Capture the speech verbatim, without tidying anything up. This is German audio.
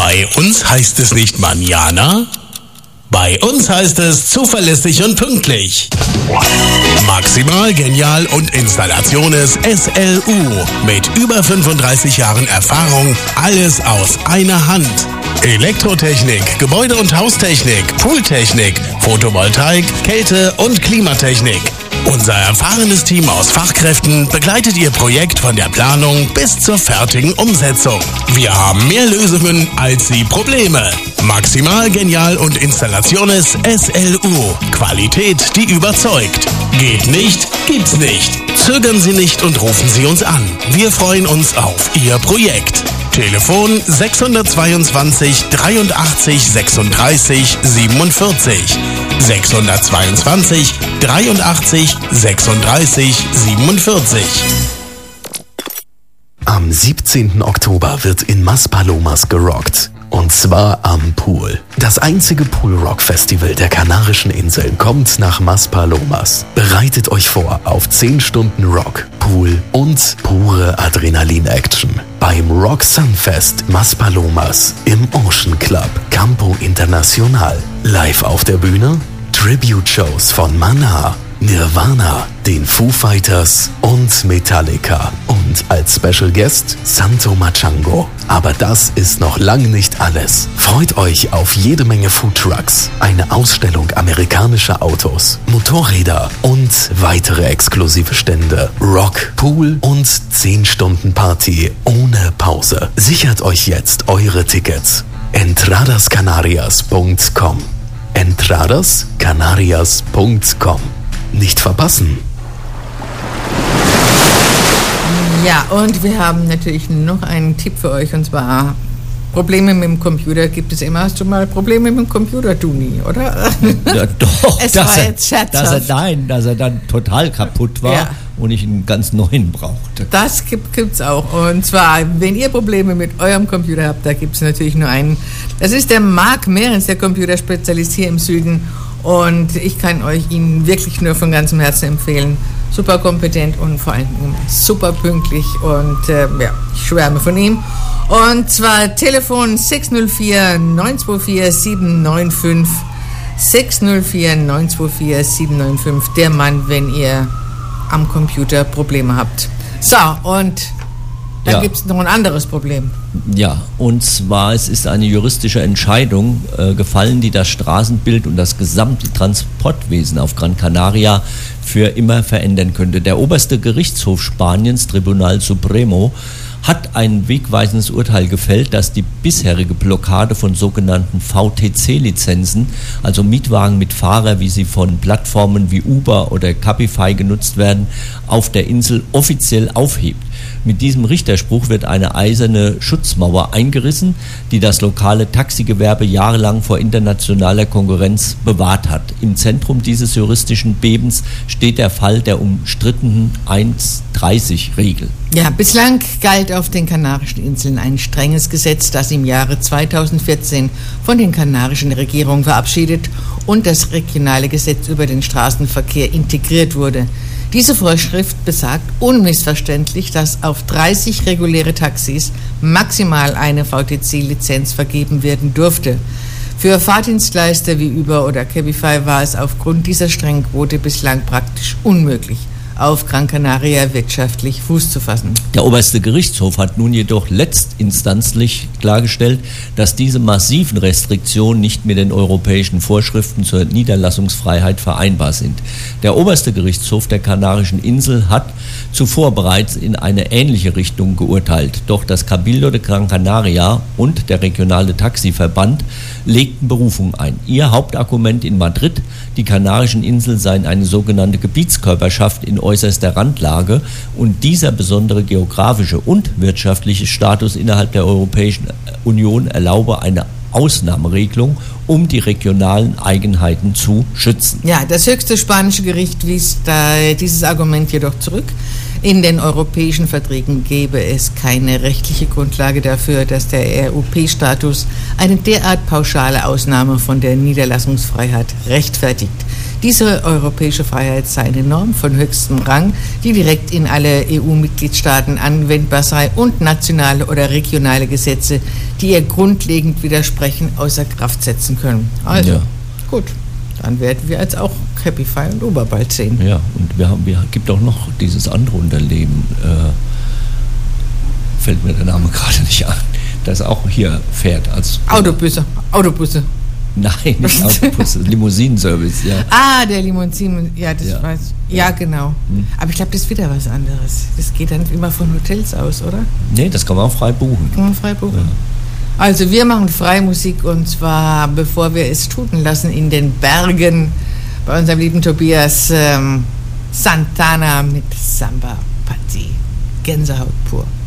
Bei uns heißt es nicht Manana, bei uns heißt es zuverlässig und pünktlich. Maximal Genial und Installaciones S L U. Mit über fünfunddreißig Jahren Erfahrung, alles aus einer Hand. Elektrotechnik, Gebäude- und Haustechnik, Pooltechnik, Photovoltaik, Kälte- und Klimatechnik. Unser erfahrenes Team aus Fachkräften begleitet Ihr Projekt von der Planung bis zur fertigen Umsetzung. Wir haben mehr Lösungen als Sie Probleme. Maximal Genial und Installaciones S L U. Qualität, die überzeugt. Geht nicht, gibt's nicht. Zögern Sie nicht und rufen Sie uns an. Wir freuen uns auf Ihr Projekt. Telefon sechshundertzweiundzwanzig dreiundachtzig sechsunddreißig siebenundvierzig. sechshundertzweiundzwanzig dreiundachtzig sechsunddreißig siebenundvierzig. Am siebzehnten Oktober wird in Maspalomas gerockt. Und zwar am Pool. Das einzige Pool-Rock-Festival der Kanarischen Inseln kommt nach Maspalomas. Bereitet euch vor auf zehn Stunden Rock, Pool und pure Adrenalin-Action. Beim Rock Sunfest Maspalomas im Ocean Club Campo Internacional. Live auf der Bühne Tribute-Shows von Maná, Nirvana, den Foo Fighters und Metallica. Und als Special Guest Santo Machango. Aber das ist noch lang nicht alles. Freut euch auf jede Menge Foodtrucks, eine Ausstellung amerikanischer Autos, Motorräder und weitere exklusive Stände. Rock, Pool und zehn Stunden Party ohne Pause. Sichert euch jetzt eure Tickets. entradas canarias punkt com entradas canarias punkt com. Nicht verpassen. Ja, und wir haben natürlich noch einen Tipp für euch, und zwar Probleme mit dem Computer gibt es immer. Hast du mal Probleme mit dem Computer, du nie, oder? Ja, doch, es dass, war er, jetzt scherzhaft. dass er nein, dass er dann total kaputt war, ja, und ich einen ganz neuen brauchte. Das gibt es auch. Und zwar, wenn ihr Probleme mit eurem Computer habt, da gibt es natürlich nur einen. Das ist der Marc Mehrens, der Computerspezialist hier im Süden. Und ich kann euch ihn wirklich nur von ganzem Herzen empfehlen. Super kompetent und vor allem super pünktlich. Und äh, ja, ich schwärme von ihm. Und zwar Telefon sechs null vier neun zwei vier sieben neun fünf. sechs null vier neun zwei vier sieben neun fünf. Der Mann, wenn ihr am Computer Probleme habt. So, und dann ja. gibt es noch ein anderes Problem. Ja, und zwar es ist eine juristische Entscheidung äh, gefallen, die das Straßenbild und das gesamte Transportwesen auf Gran Canaria für immer verändern könnte. Der oberste Gerichtshof Spaniens, Tribunal Supremo, hat ein wegweisendes Urteil gefällt, dass die bisherige Blockade von sogenannten V T C-Lizenzen, also Mietwagen mit Fahrer, wie sie von Plattformen wie Uber oder Cabify genutzt werden, auf der Insel offiziell aufhebt. Mit diesem Richterspruch wird eine eiserne Schutzmauer eingerissen, die das lokale Taxigewerbe jahrelang vor internationaler Konkurrenz bewahrt hat. Im Zentrum dieses juristischen Bebens steht der Fall der umstrittenen eins dreißig Regel. Ja, bislang galt auf den Kanarischen Inseln ein strenges Gesetz, das im Jahre zweitausendvierzehn von den kanarischen Regierungen verabschiedet und das regionale Gesetz über den Straßenverkehr integriert wurde. Diese Vorschrift besagt unmissverständlich, dass auf dreißig reguläre Taxis maximal eine V T C-Lizenz vergeben werden durfte. Für Fahrdienstleister wie Uber oder Cabify war es aufgrund dieser strengen Quote bislang praktisch unmöglich, auf Gran Canaria wirtschaftlich Fuß zu fassen. Der oberste Gerichtshof hat nun jedoch letztinstanzlich klargestellt, dass diese massiven Restriktionen nicht mit den europäischen Vorschriften zur Niederlassungsfreiheit vereinbar sind. Der oberste Gerichtshof der Kanarischen Insel hat zuvor bereits in eine ähnliche Richtung geurteilt. Doch das Cabildo de Gran Canaria und der regionale Taxiverband legten Berufung ein. Ihr Hauptargument in Madrid, die Kanarischen Inseln seien eine sogenannte Gebietskörperschaft in äußerster Randlage und dieser besondere geografische und wirtschaftliche Status innerhalb der Europäischen Union erlaube eine Ausnahmeregelung, um die regionalen Eigenheiten zu schützen. Ja, das höchste spanische Gericht wies da dieses Argument jedoch zurück. In den europäischen Verträgen gäbe es keine rechtliche Grundlage dafür, dass der R U P-Status eine derart pauschale Ausnahme von der Niederlassungsfreiheit rechtfertigt. Diese europäische Freiheit sei eine Norm von höchstem Rang, die direkt in alle E U-Mitgliedstaaten anwendbar sei und nationale oder regionale Gesetze, die ihr grundlegend widersprechen, außer Kraft setzen können. Also, ja. Gut, dann werden wir jetzt auch Happy Fire und Uber bald sehen. Ja, und wir haben, wir gibt auch noch dieses andere Unternehmen, äh, fällt mir der Name gerade nicht ein, das auch hier fährt als Autobusse, Autobusse. Nein, nicht Autobusse, Limousinenservice, ja. Ah, der Limousinen, ja, das ja. weiß ich. Ja, genau. Hm. Aber ich glaube, das ist wieder was anderes. Das geht dann immer von Hotels aus, oder? Nee, das kann man auch frei buchen. Kann man frei buchen. Ja. Also wir machen Freimusik und zwar, bevor wir es tuten lassen, in den Bergen bei unserem lieben Tobias ähm, Santana mit Samba Party. Gänsehaut pur.